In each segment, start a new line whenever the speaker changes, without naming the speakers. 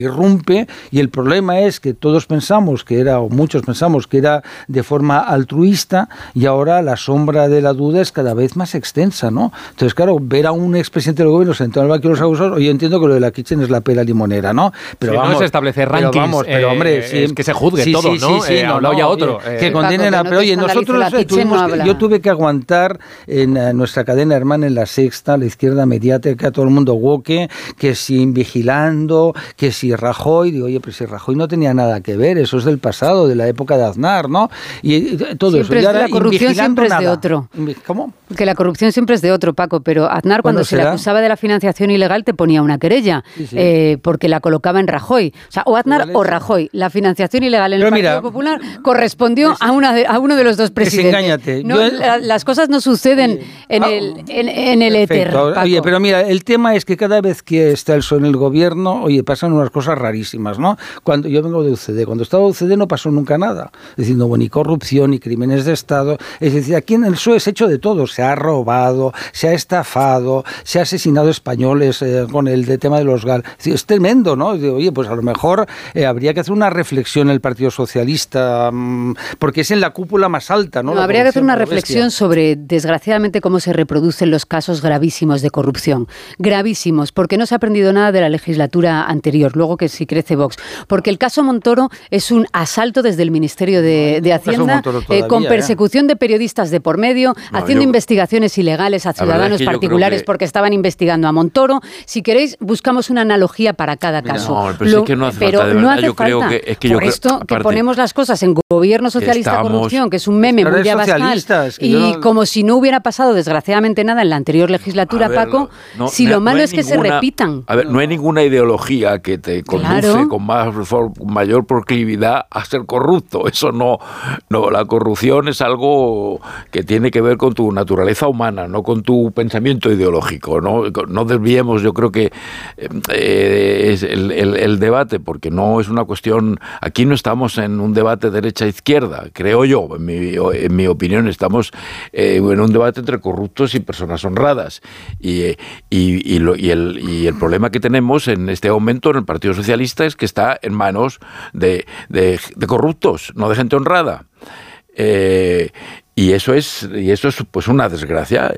irrumpe, y el problema es que todos pensamos que era, o muchos pensamos que era de forma altruista, y ahora la sombra de la duda es cada vez más extensa, ¿no? Entonces, claro, ver a un expresidente del gobierno sentado en el banquillo de los acusados, yo entiendo que lo de la Kitchen es la pela limonera, ¿no?
Pero sí, vamos, no es establecer rankings,
pero hombre, sí,
es que se juzgue todo, ¿no? A un lado y a otro.
Que condenen a... Pero oye, nosotros yo tuve que aguantar en nuestra cadena hermana, en La Sexta, la izquierda mediática, todo el mundo woke, que si vigilando, que si Rajoy, digo, oye, pero si Rajoy no tenía nada que ver, eso es del pasado, de la época de Aznar, ¿no? Y todo
siempre
eso. Y ahora,
la corrupción siempre es de otro.
¿Cómo?
Que la corrupción siempre es de otro, Paco, pero Aznar cuando se le acusaba de la financiación ilegal te ponía una querella, porque la colocaba en Rajoy. O sea, o Aznar o Rajoy. La financiación ilegal en el Partido Popular correspondió a uno de los dos presidentes.
Desengáñate.
No, las cosas no suceden en el éter, Paco.
Oye, pero mira, el tema es que cada vez que está el PSOE en el gobierno, oye, pasan unas cosas rarísimas, ¿no? Cuando yo vengo de UCD, cuando estaba UCD no pasó nunca nada. Es decir, no hubo ni corrupción, ni crímenes de Estado. Es decir, aquí en el PSOE se ha hecho de todo. Se ha robado, se ha estafado, se ha asesinado españoles con el tema de los GAL. Es tremendo, ¿no? Oye, pues a lo mejor habría que hacer una reflexión en el Partido Socialista, porque es en la cúpula más alta, ¿no?
Habría que hacer una reflexión sobre, desgraciadamente, cómo se reproducen los casos gravísimos de corrupción. Gravísimos, porque no se ha aprendido nada de la legislatura anterior, luego que sí crece Vox. Porque el caso Montoro es un asalto desde el Ministerio de Hacienda, con persecución de periodistas de por medio, haciendo investigaciones ilegales a ciudadanos particulares porque estaban investigando a Montoro. Si queréis, buscamos una analogía para cada caso.
No, pero es que no hace falta, de verdad. Yo creo que
por esto que ponemos las cosas en gobierno socialista corrupción, que es un meme muy abascal, como si no hubiera pasado desgraciadamente nada en la anterior legislatura, Paco, si lo malo es que se repitan.
A ver, no hay ninguna ideología que te conduce con mayor proclividad a ser corrupto. Eso no, la corrupción es algo que tiene que ver con tu naturaleza humana, no con tu pensamiento ideológico. No desviemos, yo creo que es el debate, porque no es una cuestión, aquí no estamos en un debate derecha-izquierda, creo yo, en mi opinión, estamos en un debate entre corruptos y personas honradas, y el problema que tenemos en este momento en el Partido Socialista es que está en manos de corruptos, no de gente honrada. Y eso es pues una desgracia.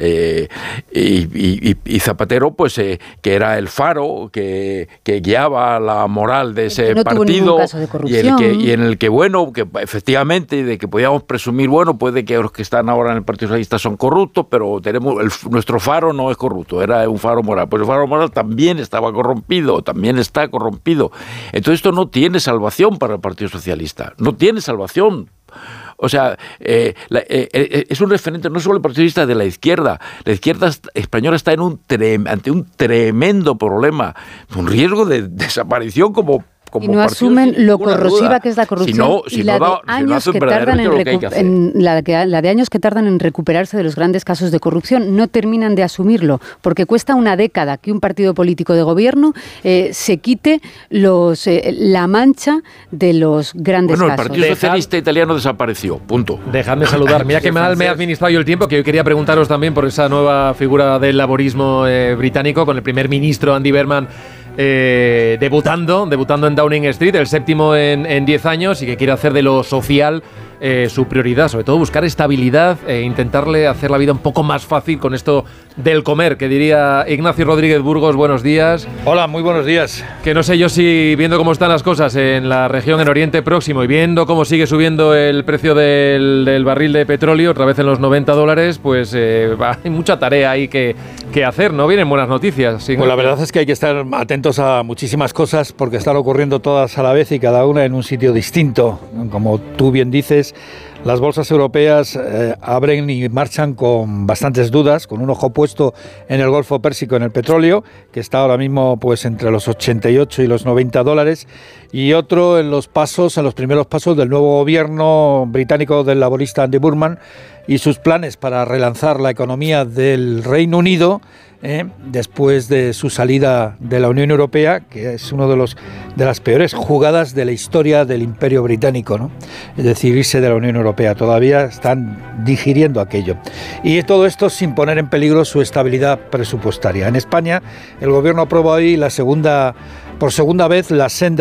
Y Zapatero, pues que era el faro que guiaba la moral de ese partido, y en el que bueno, que efectivamente de que podíamos presumir, bueno, puede que los que están ahora en el Partido Socialista son corruptos, pero nuestro faro no es corrupto, era un faro moral. Pues el faro moral también estaba corrompido, también está corrompido. Entonces esto no tiene salvación para el Partido Socialista, no tiene salvación. O sea, es un referente no solo el Partido Socialista de la izquierda española está ante un tremendo problema, un riesgo de desaparición como
y no asumen lo corrosiva que es la corrupción la de años que tardan en recuperarse de los grandes casos de corrupción. No terminan de asumirlo, porque cuesta una década que un partido político de gobierno se quite la mancha de los grandes casos.
Bueno, el Partido Socialista italiano desapareció, punto.
Dejadme saludar. Mira que mal me ha administrado yo el tiempo, que yo quería preguntaros también por esa nueva figura del laborismo británico, con el primer ministro Andy Burnham debutando en Downing Street, el séptimo en 10 años, y que quiere hacer de lo social su prioridad, sobre todo buscar estabilidad e intentarle hacer la vida un poco más fácil con esto del comer, que diría Ignacio Rodríguez Burgos. Buenos días.
Hola, muy buenos días.
Que no sé yo si, viendo cómo están las cosas en la región, en Oriente Próximo, y viendo cómo sigue subiendo el precio del barril de petróleo, otra vez en los $90, pues hay mucha tarea ahí que hacer, ¿no? Vienen buenas noticias.
Pues la verdad es que hay que estar atentos a muchísimas cosas, porque están ocurriendo todas a la vez y cada una en un sitio distinto. Como tú bien dices, las bolsas europeas abren y marchan con bastantes dudas, con un ojo puesto en el Golfo Pérsico, en el petróleo, que está ahora mismo pues entre los $88 y los $90, y otro en los primeros pasos del nuevo gobierno británico del laborista Andy Burnham y sus planes para relanzar la economía del Reino Unido después de su salida de la Unión Europea, que es uno de las peores jugadas de la historia del Imperio Británico, ¿no? Es decir, irse de la Unión Europea. Todavía están digiriendo aquello. Y todo esto sin poner en peligro su estabilidad presupuestaria. En España, el Gobierno aprueba hoy por segunda vez la senda